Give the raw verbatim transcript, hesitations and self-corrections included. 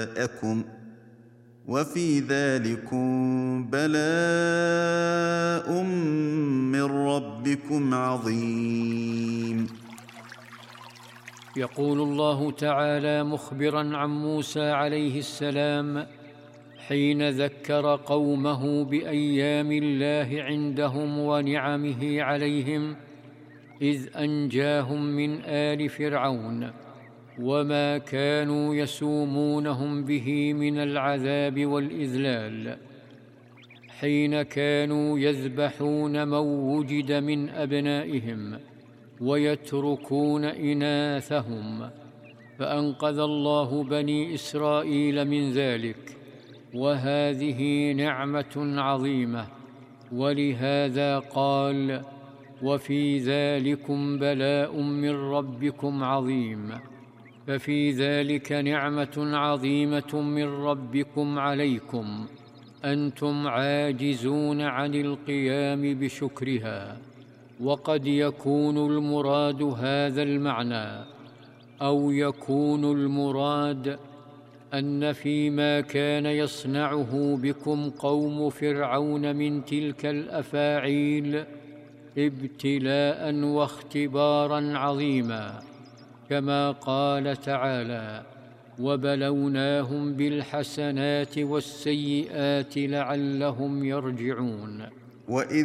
جاءكم وفي ذلكم بلاء من ربكم عظيم. يقول الله تعالى مخبرا عن موسى عليه السلام حين ذكر قومه بأيام الله عندهم ونعمه عليهم إذ أنجاهم من آل فرعون وما كانوا يسومونهم به من العذاب والإذلال، حين كانوا يذبحون من وجد من أبنائهم ويتركون إناثهم، فأنقذ الله بني إسرائيل من ذلك، وهذه نعمة عظيمة. ولهذا قال: وفي ذلكم بلاء من ربكم عظيم. ففي ذلك نعمة عظيمة من ربكم عليكم أنتم عاجزون عن القيام بشكرها. وقد يكون المراد هذا المعنى، أو يكون المراد أن فيما كان يصنعه بكم قوم فرعون من تلك الأفاعيل ابتلاء واختبارا عظيما، كما قال تعالى: وبلوناهم بالحسنات والسيئات لعلهم يرجعون. وإذ